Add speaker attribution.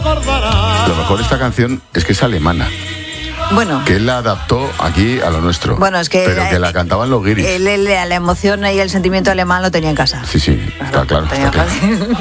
Speaker 1: Lo mejor de esta canción es que es alemana.
Speaker 2: Bueno.
Speaker 1: Que él la adaptó aquí a lo nuestro.
Speaker 2: Bueno, es que...
Speaker 1: Pero que la cantaban los guiris.
Speaker 2: La emoción y el sentimiento alemán lo tenía en casa.
Speaker 1: Sí, está claro.